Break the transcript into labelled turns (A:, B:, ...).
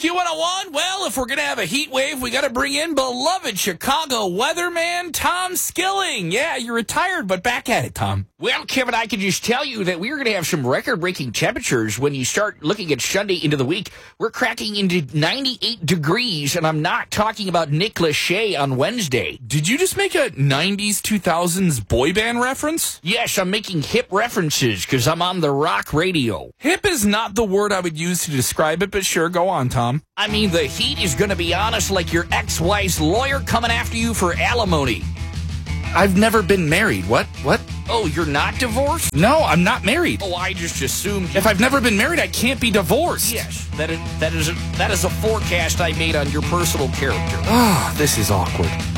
A: Q101. Well, if we're going to have a heat wave, we got to bring in beloved Chicago weatherman Tom Skilling. Yeah, you're retired, but back at it, Tom.
B: Well, Kevin, I can just tell you that we're going to have some record-breaking temperatures when you start looking at Sunday into the week. We're cracking into 98 degrees, and I'm not talking about Nick Lachey on Wednesday.
A: Did you just make a 90s, 2000s boy band reference?
B: Yes, I'm making hip references because I'm on the rock radio.
A: Hip is not the word I would use to describe it, but sure, go on, Tom.
B: I mean, the heat is going to be honest like your ex-wife's lawyer coming after you for alimony.
A: I've never been married. What?
B: Oh, you're not divorced?
A: No, I'm not married.
B: Oh, I just assumed.
A: If I've never been married, I can't be divorced.
B: Yes, that is a forecast I made on your personal character.
A: Ah, this is awkward.